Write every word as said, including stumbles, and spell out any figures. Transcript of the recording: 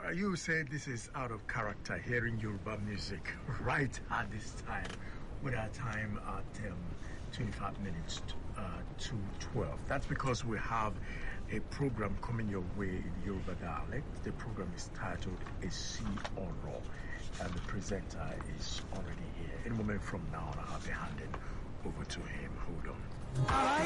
Uh, you say this is out of character, hearing Yoruba music right at this time, with our time at um, twenty-five minutes uh, to twelve. That's because we have a program coming your way in Yoruba dialect. The program is titled Esi Oro, and the presenter is already here. Any moment from now on, I'll be handing over to him. Hold on.